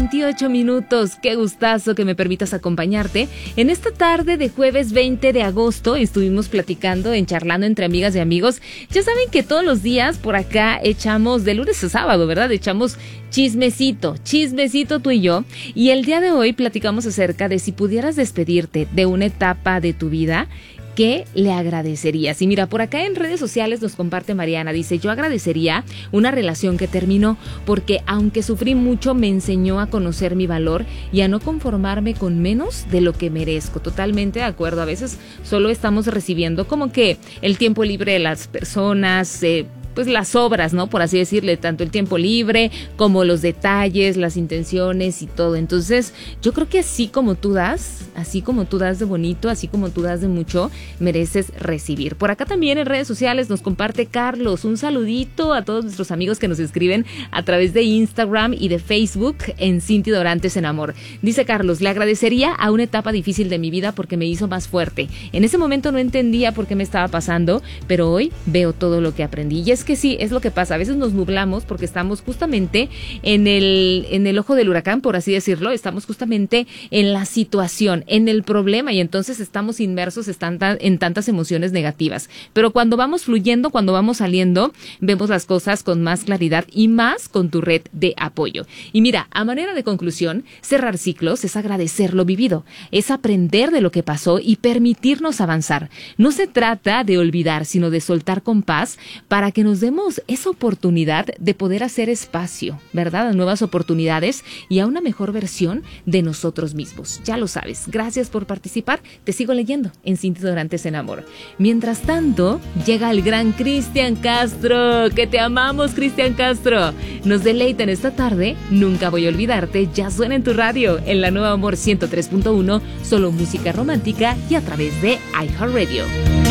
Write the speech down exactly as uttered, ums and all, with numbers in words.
veintiocho minutos. Qué gustazo que me permitas acompañarte. En esta tarde de jueves veinte de agosto estuvimos platicando en Charlando entre Amigas y Amigos. Ya saben que todos los días por acá echamos, de lunes a sábado, ¿verdad? Echamos chismecito, chismecito tú y yo. Y el día de hoy platicamos acerca de si pudieras despedirte de una etapa de tu vida, ¿qué le agradecerías? Y mira, por acá en redes sociales nos comparte Mariana, dice, yo agradecería una relación que terminó porque aunque sufrí mucho me enseñó a conocer mi valor y a no conformarme con menos de lo que merezco. Totalmente de acuerdo, a veces solo estamos recibiendo como que el tiempo libre de las personas, eh, pues las obras, ¿no? Por así decirle, tanto el tiempo libre como los detalles, las intenciones y todo. Entonces, yo creo que así como tú das, así como tú das de bonito, así como tú das de mucho, mereces recibir. Por acá también en redes sociales nos comparte Carlos, un saludito a todos nuestros amigos que nos escriben a través de Instagram y de Facebook en Cinti Dorantes en Amor. Dice Carlos, le agradecería a una etapa difícil de mi vida porque me hizo más fuerte. En ese momento no entendía por qué me estaba pasando, pero hoy veo todo lo que aprendí. Y es que sí, es lo que pasa. A veces nos nublamos porque estamos justamente en el, en el ojo del huracán, por así decirlo. Estamos justamente en la situación, en el problema, y entonces estamos inmersos en tantas emociones negativas. Pero cuando vamos fluyendo, cuando vamos saliendo, vemos las cosas con más claridad y más con tu red de apoyo. Y mira, a manera de conclusión, cerrar ciclos es agradecer lo vivido, es aprender de lo que pasó y permitirnos avanzar. No se trata de olvidar, sino de soltar con paz para que nos demos esa oportunidad de poder hacer espacio, ¿verdad? A nuevas oportunidades y a una mejor versión de nosotros mismos. Ya lo sabes. Gracias por participar. Te sigo leyendo en Cinti Dorantes en Amor. Mientras tanto, llega el gran Cristian Castro. Que te amamos, Cristian Castro. Nos deleita en esta tarde. Nunca voy a olvidarte. Ya suena en tu radio en la Nueva Amor ciento tres punto uno. Solo música romántica y a través de iHeartRadio.